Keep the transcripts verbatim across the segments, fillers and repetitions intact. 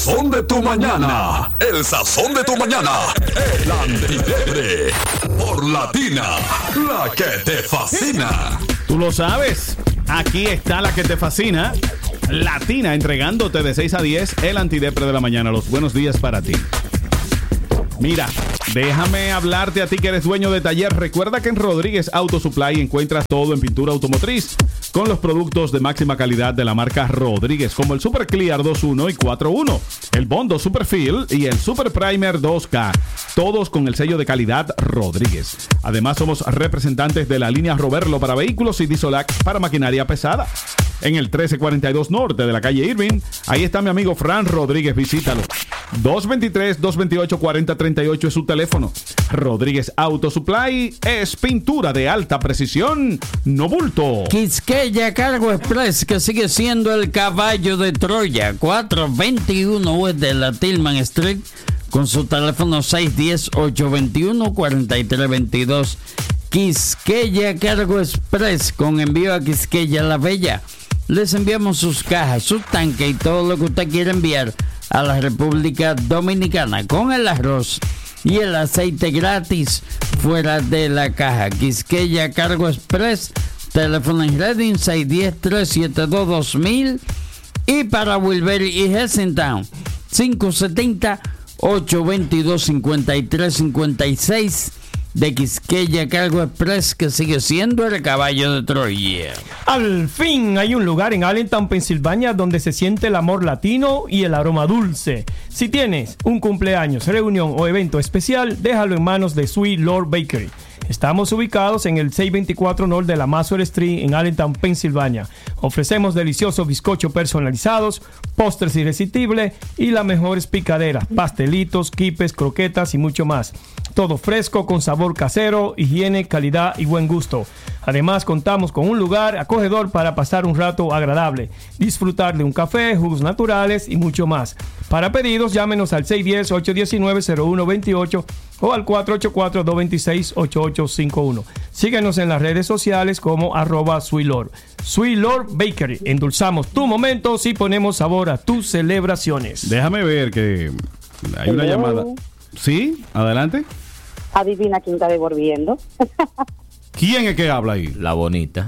Son de tu mañana, el sazón de tu mañana, el Antidebre, por Latina, la que te fascina. Tú lo sabes, aquí está la que te fascina, Latina, entregándote de seis a diez el Antidepre de la mañana. Los buenos días para ti. Mira, déjame hablarte a ti que eres dueño de taller. Recuerda que en Rodríguez Auto Supply encuentras todo en pintura automotriz con los productos de máxima calidad de la marca Rodríguez, como el Super Clear dos punto uno y cuatro punto uno, el Bondo Super Fill y el Super Primer dos K, todos con el sello de calidad Rodríguez. Además, somos representantes de la línea Roberlo para vehículos y Diesolac para maquinaria pesada. En el trece cuarenta y dos norte de la calle Irving, ahí está mi amigo Fran Rodríguez, visítalo. dos dos tres, dos dos ocho, cuatro cero tres ocho es su teléfono. Rodríguez Auto Supply es pintura de alta precisión, no bulto. Quisqueya Cargo Express, que sigue siendo el caballo de Troya, cuatrocientos veintiuno West de la Tillman Street, con su teléfono seis uno cero, ocho dos uno, cuatro tres dos dos. Quisqueya Cargo Express, con envío a Quisqueya La Bella. Les enviamos sus cajas, sus tanques y todo lo que usted quiera enviar a la República Dominicana, con el arroz y el aceite gratis fuera de la caja. Quisqueya Cargo Express, teléfono en Reading seis uno cero, tres siete dos, dos mil, y para Wilber y Hessentown cinco siete cero, ocho dos dos, cinco tres cinco seis. De Quisqueya Cargo Express, que sigue siendo el caballo de Troya. Al fin hay un lugar en Allentown, Pensilvania, donde se siente el amor latino y el aroma dulce. Si tienes un cumpleaños, reunión o evento especial, déjalo en manos de Sweet Lord Bakery. Estamos ubicados en el seiscientos veinticuatro North de la Mazur Street en Allentown, Pensilvania. Ofrecemos deliciosos bizcochos personalizados, postres irresistibles y las mejores picaderas, pastelitos, quipes, croquetas y mucho más. Todo fresco, con sabor casero, higiene, calidad y buen gusto. Además, contamos con un lugar acogedor para pasar un rato agradable, disfrutar de un café, jugos naturales y mucho más. Para pedidos, llámenos al seis uno cero, ocho uno nueve, cero uno dos ocho o al cuatro ocho cuatro, dos dos seis, ocho ocho cinco uno. Síguenos en las redes sociales como arroba Sweet Lord. Sweet Lord Bakery. Endulzamos tu momento y ponemos sabor a tus celebraciones. Déjame ver que hay una Hello. llamada. ¿Sí? Adelante. Adivina quién está devolviendo. ¿Quién es que habla ahí? La bonita.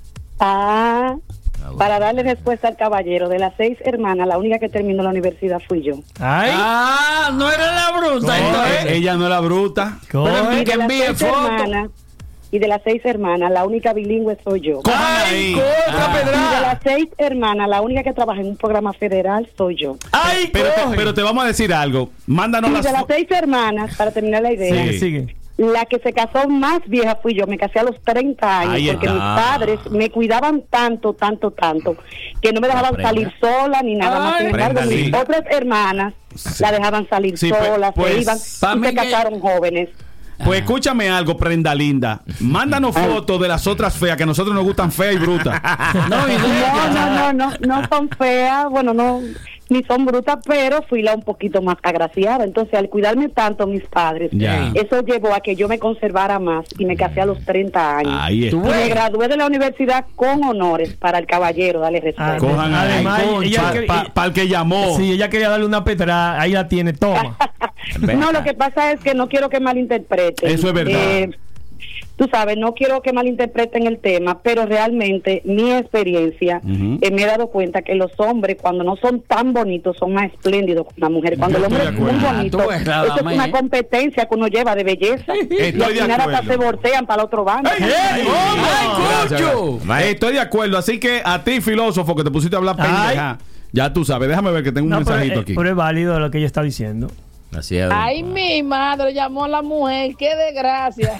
Ah, La bonita. para darle respuesta al caballero, de las seis hermanas, la única que terminó la universidad fui yo. Ay, Ah, no era la bruta. No, entonces. Eh, Ella no es la bruta. Pero coge. envíe- que de las envíe seis foto. hermanas, y de las seis hermanas, la única bilingüe soy yo. Ay, corta, ah. Y de Pedra. las seis hermanas, la única que trabaja en un programa federal soy yo. Ay, Pero te, coge. pero te vamos a decir algo. Mándanos Y las de las fo- seis hermanas, para terminar la idea, Sí. Sigue. la que se casó más vieja fui yo. Me casé a los treinta años Ahí porque está. mis padres me cuidaban tanto, tanto, tanto que no me dejaban Prenda. salir sola ni nada más. Sin embargo, Prenda, mis sí. otras hermanas la dejaban salir Sí, pues- solas, pues, se iban pa' y mí se que- casaron jóvenes. Pues escúchame algo, prenda linda. Mándanos fotos de las otras feas, que a nosotros nos gustan feas y brutas. No, y No, no, no, no, no son feas, bueno, no, ni son brutas, pero fui la un poquito más agraciada. Entonces, al cuidarme tanto mis padres, Ya. eso llevó a que yo me conservara más y me casé a los treinta años. Ahí Tú Y está. me gradué de la universidad con honores para el caballero, dale respeto. Ah, Cojan ahí. Además, ella Para quería- el que llamó. Si ella quería darle una pedrada, ahí la tiene, toma. No, lo que pasa es que no quiero que malinterpreten. Eso es verdad. Eh, tú sabes, no quiero que malinterpreten el tema, pero realmente mi experiencia, Ujú. eh, me he dado cuenta que los hombres, cuando no son tan bonitos, son más espléndidos que una mujer. Cuando Yo el hombre estoy es de muy acuerdo. bonito, Ah, tú ves, nada eso es más, una ¿eh? competencia que uno lleva de belleza. y Estoy al de final hasta acuerdo. se voltean para el otro bando. ¡Ay, ¡Ay, Gracias, coño! gracias. Estoy de acuerdo, así que a ti, filósofo, que te pusiste a hablar Ay. pendeja, ya tú sabes, déjame ver que tengo un No, pero, mensajito eh, aquí. pero es válido lo que ella está diciendo. Así es. Ay, mi madre llamó a la mujer, qué desgracia.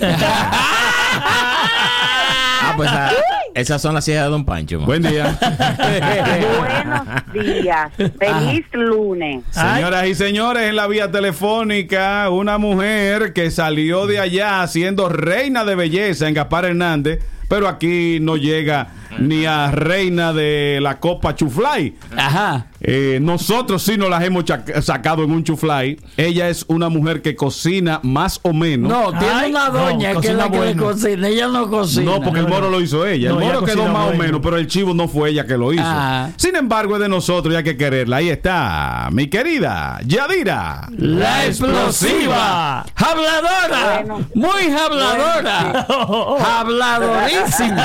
Ah, pues ah, esas son las hijas de Don Pancho. man. Buen día. Buenos días, feliz lunes. Señoras y señores, en la vía telefónica, una mujer que salió de allá siendo reina de belleza en Gaspar Hernández pero aquí no llega ni a reina de la Copa Chuflay. Ajá. Eh, nosotros sí nos las hemos chac- sacado en un chuflay. Ella es una mujer que cocina más o menos. No, tiene Ay, una no, doña que es la cocina que le bueno. cocina. Ella no cocina. No, porque el moro lo hizo ella. No, El ella moro quedó cocina más bueno. o menos, pero el chivo no fue ella que lo hizo. Ah. Sin embargo, es de nosotros y hay que quererla. Ahí está, mi querida Yadira. La explosiva. Habladora. Bueno. Muy habladora. Habladorísima.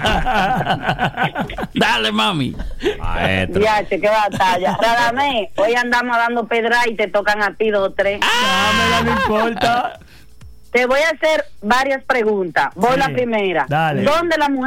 Dale, mami. Maestro. Ya, che, qué batalla. Radamés, hoy andamos dando pedra y te tocan a ti dos o tres. Dámela, no importa. Te voy a hacer varias preguntas. Voy Sí. la primera. Dale. ¿Dónde la mujer